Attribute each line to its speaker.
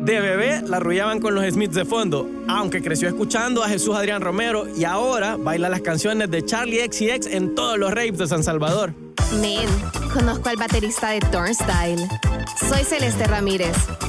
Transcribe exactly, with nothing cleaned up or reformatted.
Speaker 1: De bebé la arrullaban con los Smiths de fondo, aunque creció escuchando a Jesús Adrián Romero y ahora baila las canciones de Charli X C X en todos los raves de San Salvador.
Speaker 2: Men, conozco al baterista de Turnstile. Soy Celeste Ramírez.